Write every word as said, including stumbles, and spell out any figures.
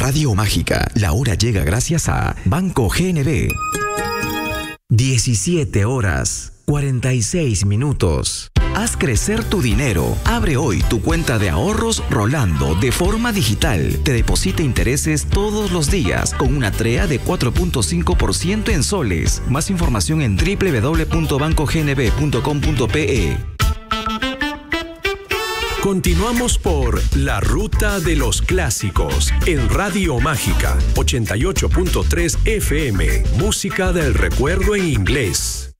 Radio Mágica, la hora llega gracias a Banco G N B. diecisiete horas, cuarenta y seis minutos. Haz crecer tu dinero. Abre hoy tu cuenta de ahorros Rolando de forma digital. Te deposita intereses todos los días con una T R E A de cuatro punto cinco por ciento en soles. Más información en doble u doble u doble u punto banco g n b punto com punto p e. Continuamos por La Ruta de los Clásicos en Radio Mágica ochenta y ocho punto tres F M. Música del recuerdo en inglés.